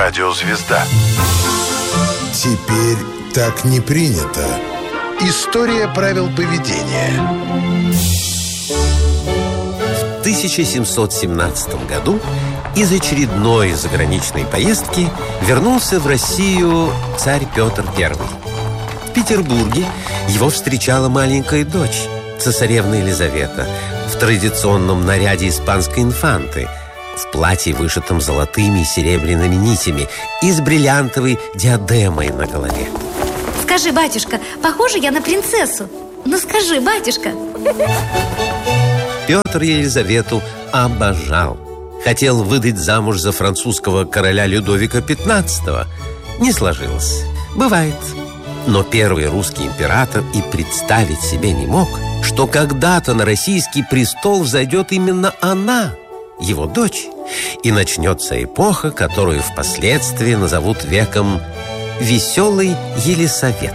радиозвезда. Теперь так не принято. История правил поведения. В 1717 году из очередной заграничной поездки вернулся в Россию царь Петр I. В Петербурге его встречала маленькая дочь, цесаревна Елизавета, в традиционном наряде испанской инфанты, в платье, вышитом золотыми и серебряными нитями и с бриллиантовой диадемой на голове. Скажи, батюшка, похожа я на принцессу? Ну скажи, батюшка. Петр Елизавету обожал. Хотел выдать замуж за французского короля Людовика XV. Не сложилось. Бывает. Но первый русский император и представить себе не мог, что когда-то на российский престол взойдет именно она, его дочь, и начнется эпоха, которую впоследствии назовут веком «Веселый Елисавет».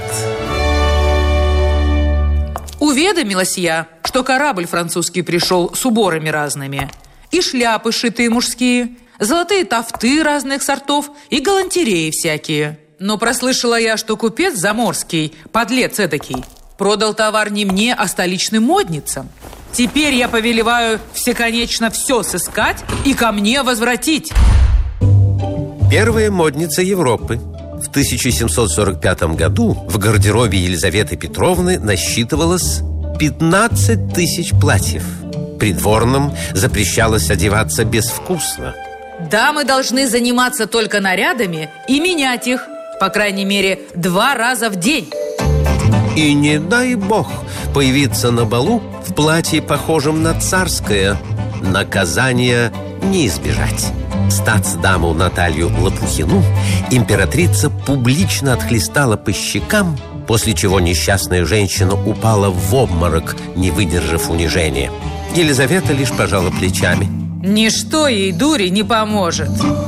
Уведомилась я, что корабль французский пришел с уборами разными, и шляпы шитые мужские, золотые тафты разных сортов и галантереи всякие. Но прослышала я, что купец заморский, подлец эдакий, продал товар не мне, а столичным модницам. Теперь я повелеваю всеконечно все сыскать и ко мне возвратить. Первая модница Европы. В 1745 году в гардеробе Елизаветы Петровны насчитывалось 15 тысяч платьев. Придворным запрещалось одеваться безвкусно. Дамы должны заниматься только нарядами и менять их, по крайней мере, 2 раза в день. И не дай бог появиться на балу в платье, похожем на царское. Наказания не избежать. Статсдаму Наталью Лопухину императрица публично отхлестала по щекам, после чего несчастная женщина упала в обморок, не выдержав унижения. Елизавета лишь пожала плечами. Ничто ей, дури, не поможет.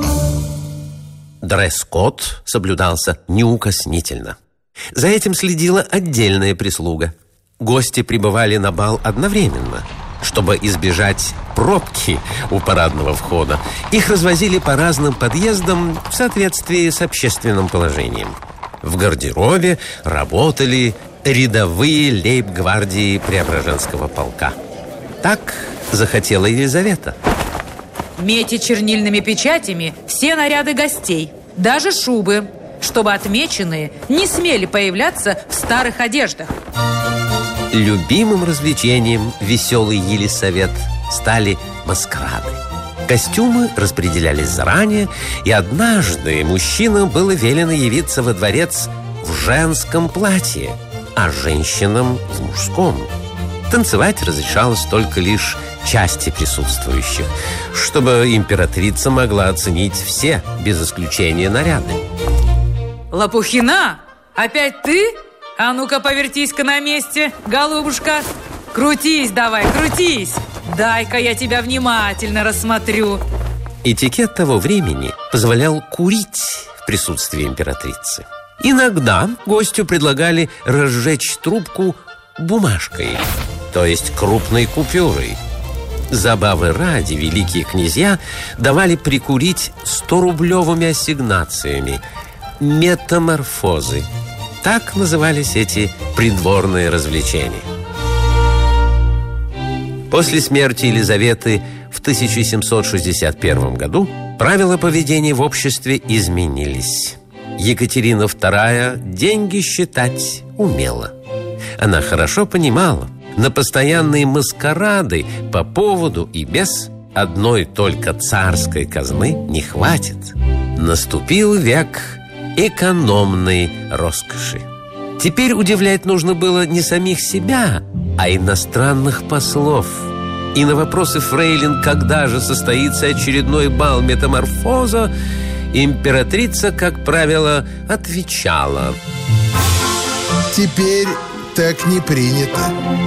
Дресс-код соблюдался неукоснительно. За этим следила отдельная прислуга. Гости прибывали на бал одновременно. Чтобы избежать пробки у парадного входа, их развозили по разным подъездам в соответствии с общественным положением. В гардеробе работали рядовые лейб-гвардии Преображенского полка. Так захотела Елизавета. Мети чернильными печатями все наряды гостей, даже шубы, чтобы отмеченные не смели появляться в старых одеждах. Любимым развлечением веселый Елисавет стали маскарады. Костюмы распределялись заранее, и однажды мужчинам было велено явиться во дворец в женском платье, а женщинам в мужском. Танцевать разрешалось только лишь части присутствующих, чтобы императрица могла оценить все, без исключения, наряды. Лопухина, опять ты? А ну-ка, повертись-ка на месте, голубушка. Крутись давай, крутись. Дай-ка я тебя внимательно рассмотрю. Этикет того времени позволял курить в присутствии императрицы. Иногда гостю предлагали разжечь трубку бумажкой, то есть крупной купюрой. Забавы ради великие князья давали прикурить 100-рублевыми ассигнациями. Метаморфозы. Так назывались эти придворные развлечения. После смерти Елизаветы в 1761 году правила поведения в обществе изменились. Екатерина II деньги считать умела. Она хорошо понимала, на постоянные маскарады по поводу и без одной только царской казны не хватит. Наступил век экономной роскоши. Теперь удивлять нужно было не самих себя, а иностранных послов. И на вопросы фрейлин, когда же состоится очередной бал метаморфоза, императрица, как правило, отвечала: теперь так не принято.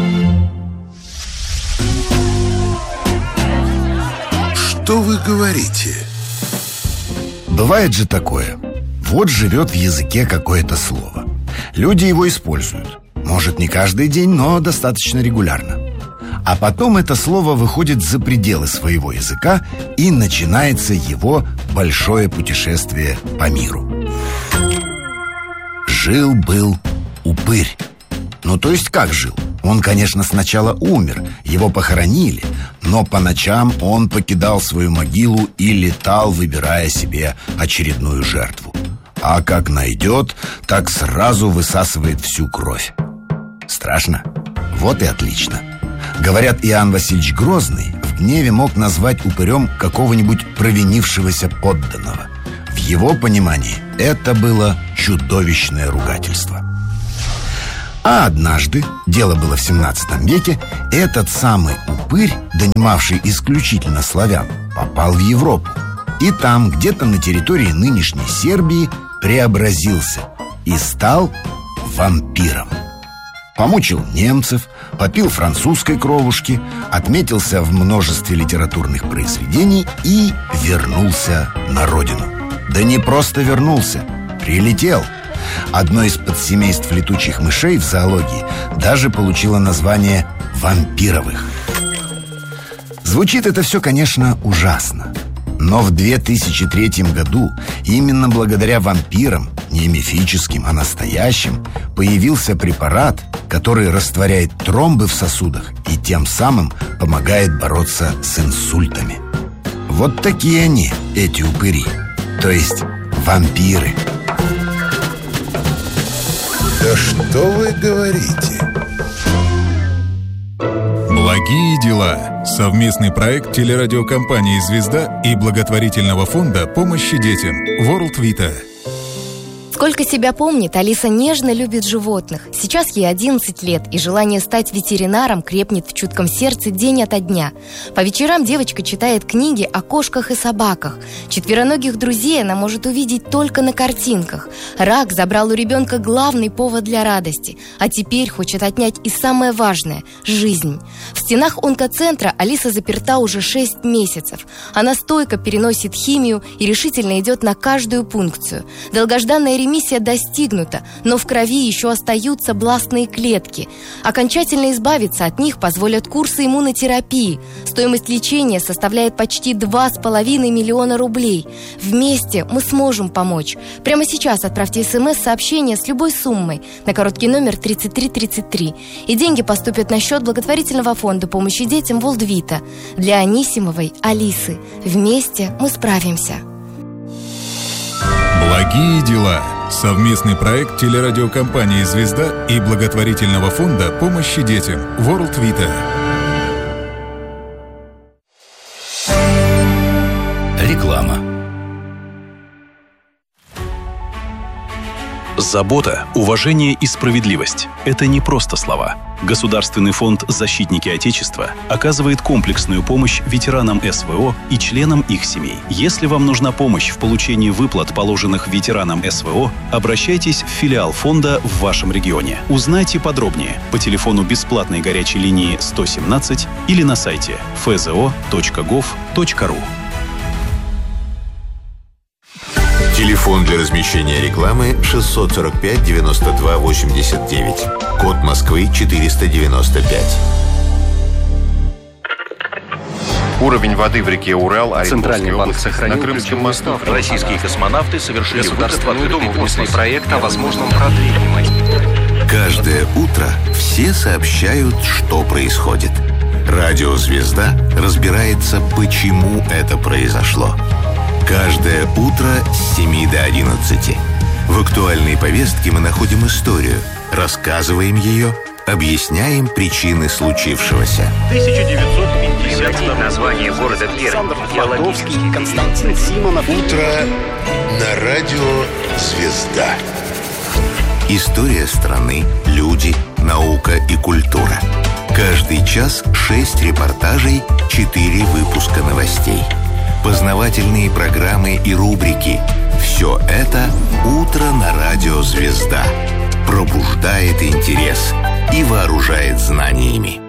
Что вы говорите? Бывает же такое. Вот живет в языке какое-то слово. Люди его используют. Может, не каждый день, но достаточно регулярно. А потом это слово выходит за пределы своего языка, и начинается его большое путешествие по миру. Жил-был упырь. Ну, то есть как жил? Он, конечно, сначала умер, его похоронили, но по ночам он покидал свою могилу и летал, выбирая себе очередную жертву. А как найдет, так сразу высасывает всю кровь. Страшно? Вот и отлично. Говорят, Иоанн Васильевич Грозный в гневе мог назвать упырем какого-нибудь провинившегося подданного. В его понимании это было чудовищное ругательство. А однажды, дело было в 17 веке, этот самый упырь, донимавший исключительно славян, попал в Европу. И там, где-то на территории нынешней Сербии, преобразился и стал вампиром. Помучил немцев, попил французской кровушки, отметился в множестве литературных произведений и вернулся на родину. Да не просто вернулся, прилетел. Одно из подсемейств летучих мышей в зоологии даже получило название вампировых. Звучит это все, конечно, ужасно. Но в 2003 году именно благодаря вампирам, не мифическим, а настоящим, появился препарат, который растворяет тромбы в сосудах и тем самым помогает бороться с инсультами. Вот такие они, эти упыри, то есть вампиры. Да что вы говорите? Благие дела. Совместный проект телерадиокомпании «Звезда» и благотворительного фонда помощи детям World Vita. Сколько себя помнит, Алиса нежно любит животных. Сейчас ей 11 лет, и желание стать ветеринаром крепнет в чутком сердце день ото дня. По вечерам девочка читает книги о кошках и собаках. Четвероногих друзей она может увидеть только на картинках. Рак забрал у ребенка главный повод для радости, а теперь хочет отнять и самое важное – жизнь. В стенах онкоцентра Алиса заперта уже 6 месяцев. Она стойко переносит химию и решительно идет на каждую пункцию. Долгожданная ремиссия достигнута, но в крови еще остаются бластные клетки. Окончательно избавиться от них позволят курсы иммунотерапии. Стоимость лечения составляет почти 2,5 миллиона рублей. Вместе мы сможем помочь. Прямо сейчас отправьте СМС-сообщение с любой суммой на короткий номер 3333. И деньги поступят на счет благотворительного фонда помощи детям World Vita для Анисимовой Алисы. Вместе мы справимся. Благие дела. Совместный проект телерадиокомпании «Звезда» и благотворительного фонда помощи детям World Vita. Реклама. Забота, уважение и справедливость – это не просто слова. Государственный фонд «Защитники Отечества» оказывает комплексную помощь ветеранам СВО и членам их семей. Если вам нужна помощь в получении выплат, положенных ветеранам СВО, обращайтесь в филиал фонда в вашем регионе. Узнайте подробнее по телефону бесплатной горячей линии 117 или на сайте fzo.gov.ru. Телефон для размещения рекламы 645 92 89. Код Москвы 495. Уровень воды в реке Урал, Центральный банк сохранил на Крымском мосту. Российские космонавты совершили Государственную Думу внесли проект о возможном продлении. Каждое утро все сообщают, что происходит. Радио «Звезда» разбирается, почему это произошло. Каждое утро с 7 до 11. В актуальной повестке мы находим историю, рассказываем ее, объясняем причины случившегося. 1950 название города Пермь. Геологический Константин Симонов. Утро на радио «Звезда». История страны, люди, наука и культура. Каждый час 6 репортажей, 4 выпуска новостей. Познавательные программы и рубрики. Все это «Утро на радио «Звезда». Пробуждает интерес и вооружает знаниями.